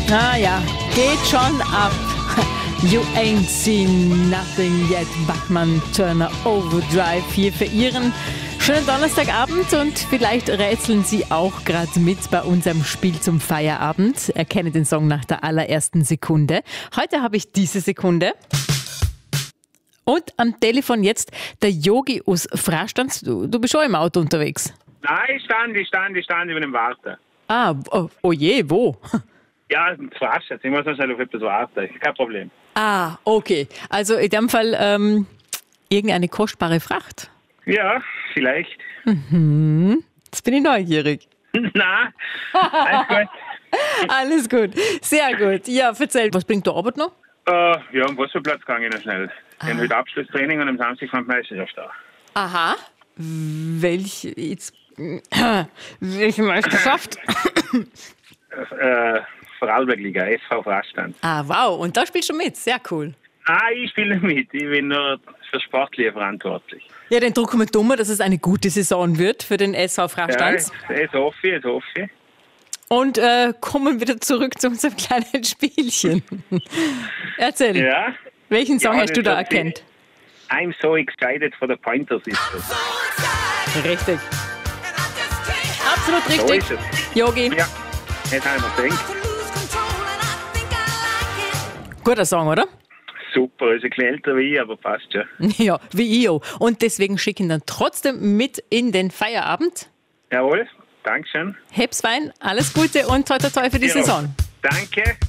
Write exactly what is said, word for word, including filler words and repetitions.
Ah ja, geht schon ab. You ain't seen nothing yet. Bachmann Turner Overdrive hier für Ihren schönen Donnerstagabend und vielleicht rätseln Sie auch gerade mit bei unserem Spiel zum Feierabend. Erkenne den Song nach der allerersten Sekunde. Heute habe ich diese Sekunde. Und am Telefon jetzt der Yogi aus Frastanz. Du, du bist schon im Auto unterwegs. Nein, ich stand, ich stand, ich stand, ich bin im Warten. Ah, oh, oh je, wo? Ja, Quatsch, jetzt ich muss noch schnell auf etwas warten. Kein Problem. Ah, okay. Also in dem Fall ähm, irgendeine kostbare Fracht. Ja, vielleicht. Mhm. Jetzt bin ich neugierig. Nein, alles gut. Alles gut, sehr gut. Ja, erzähl, was bringt der Arbeit noch? Äh, ja, am Wasserplatz gehe ich noch schnell. Ich habe heute Abschlusstraining und am Samstag kommt Meisterschaft da. Aha. Welche, jetzt, welche Meisterschaft? äh, Vorarlberg-Liga, S V Frastanz. Ah, wow. Und da spielst du mit. Sehr cool. Ah, ich spiele nicht mit. Ich bin nur für Sportliche verantwortlich. Ja, dann drucken wir dumm, dass es eine gute Saison wird für den S V Frastanz. Ja, es hoffe ich, es hoffe ich. Und äh, kommen wieder zurück zu unserem kleinen Spielchen. Erzähl, Ja. welchen Song Ja, hast du das da hat sie- erkannt? I'm so excited for the Pointer Sisters. Richtig. Absolut So richtig. ist es. Yogi, Ja, jetzt haben wir gedacht. guter Song, oder? Super, ist ein bisschen älter wie ich, aber passt schon. Ja, wie ich auch. Und deswegen schicken dann trotzdem mit in den Feierabend. Jawohl, Dankeschön. Hebs Wein, alles Gute und toi toi toi für die Ja. Saison. Danke.